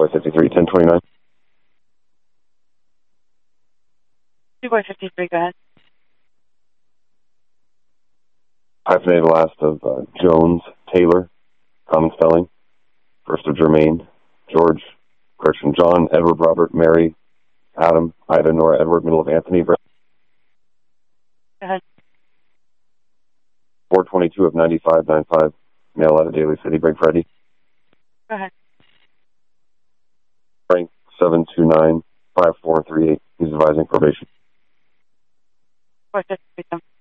Boy 53, 1029. 2 Boy 53, go ahead. Hyphenated last of Jones, Taylor, common spelling. First of Jermaine, George, John, Edward, Robert, Mary, Adam, Ida, Nora, Edward, middle of Anthony. Go ahead. 422 of 9595, mail out of Daly City, Big Freddy. Go ahead. Frank 729-5438. He's advising probation. Boy 53,